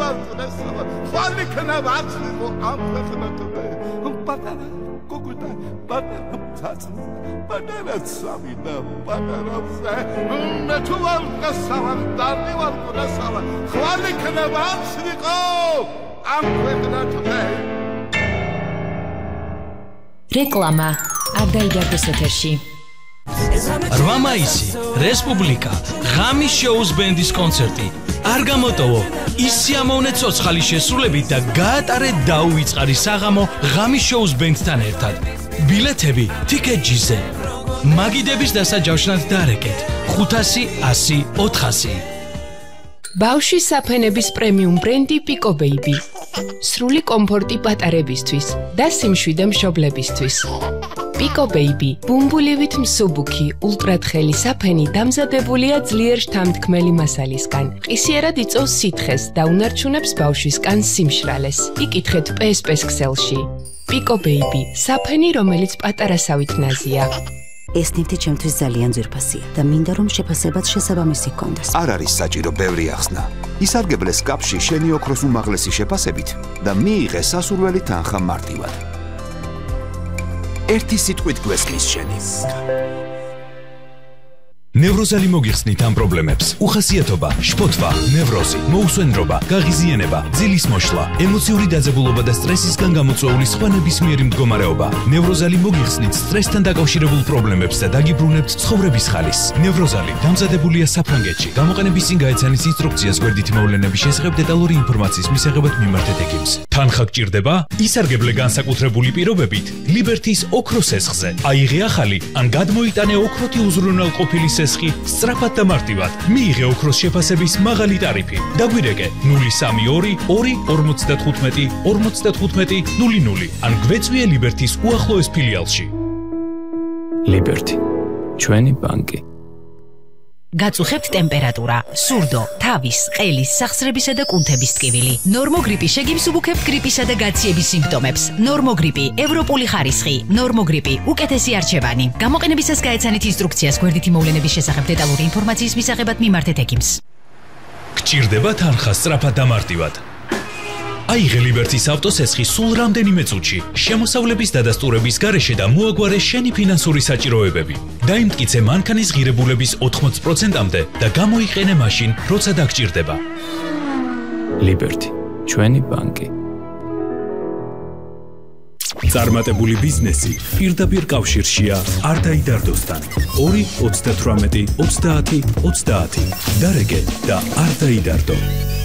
ვარკუნესავა ხვალ იქნა ვაცლიყო ამ ხნათობე პატარა გოგუდა პატარა ცაცი პატარა სამინა პატარა ზე მე თუ ვარკუნესავა დარდი ვარკუნესავა ხვალ იქნა ვაცლიყო ამ ხნათობე რეკლამა არ დაიდარდეს ეთერში 8 მაისი რესპუბლიკა ღამის შოუს ბენდის კონცერტი არ გამოტოვო ის სიამოვნე ცოცხალი შესრულებით და გაატარე დაუვიწყარი საღამო ღამის შოუს ბენდთან ერთად ბილეთები TicketJet-ზე მაგიდების დასაჯავშნად დარეკეთ 500 100 400 ბავშვის საფენების პრემიუმ ბრენდი Pico Baby სრული კომფორტი პატარებისთვის და სიმშვიდე მშობლებისთვის Pico Baby ბუმბულივით მსუბუქი ულტრათხელი საფენი დამზადებულია ძლიერ შთამთქმელი მასალისგან ყისიერად იწვევს სითხეს და უნარჩუნებს ბავშვის კანს სიმშრალეს იკითხეთ PSP-ს ქსელში Pico Baby საფენი რომელიც პატარასავით ნაზია ეს ნივთი ჩემთვის ძალიან ძვირფასია და მინდა რომ შეფასებაც შესაბამისი ჰქონდეს. არ არის საჭირო ბევრი ახსნა. ისარგებლეს კაპში შენი ოქროს უმაღლესი შეფასებით და მიიღე სასურველი თანხა მარტივად. ერთი სიტყვით გვესმის შენი. ნევროზალი მოგიხსნით ამ პრობლემებს. უხასიათობა, შფოთვა, ნევროზი, მოუსვენრობა, გაღიზიანება, ძილის მოშლა, ემოციური დაძაბულობა და სტრესისგან გამოწვეული სხვა ნებისმიერი მდგომარეობა. ნევროზალი მოგიხსნით სტრესთან დაკავშირებულ პრობლემებს და დაგიბრუნებთ ცხოვრების ხალისს. ნევროზალი დამზადებულია საფრანგეთში. გამოყენების წინ გაეცანის ინსტრუქციას გვერდითი მოვლენების შესახებ დეტალური ინფორმაციის მისაღებად მიმართეთ ექიმს. თანხა გჭირდება? ისარგებლე განსაკუთრებული პირობებით ლიბერთის ოქროს ესხზე. აიღე ახალი ან გადმოიტანე ოქროთი უზრუნველყოფილი სესხი სწრაფად და მარტივად. მიიღე ოქროს შეფასების მაღალი ტარიფი. დაგვირეკე 032 2 55 00 ან გვეწვიე ლიბერთის უახლოეს ფილიალში. ლიბერთი, ჩვენი ბანკი. გაწუხებთ ტემპერატურა, სურდო, თავის, ყელის, სახსრებისა და კუნთების ტკივილი. ნორმოგრიპი შეგიმსუბუქებთ გრიპისა და გაციების სიმპტომებს. ნორმოგრიპი, ევროპული ხარისხი, ნორმოგრიპი, უკეთესი არჩევანი. გამოყენებისას გაეცანით ინსტრუქციას გვერდითი მოვლენების შესახებ დეტალური ინფორმაციის მისაღებად მიმართეთ ექიმს. გჭირდება თანხა სწრაფად და მარტივად. აიღე ლიბერთის ავტოსესხი სულ რამდენიმე წუთში. შემოსავლების დადასტურების გარეშე და მოაგვარე შენი ფინანსური საჭიროებები. დაიმტკიცე მანქანის ღირებულების 80%-მდე და გამოიყენე მაშინ, როცა დაგჭირდება. ლიბერთი, ჩვენი ბანკი. წარმატებული ბიზნესი პირდაპირ კავშირშია არ დაიდარდოსთან. 2 38 30 30. დარეგე და არ დაიდარდო.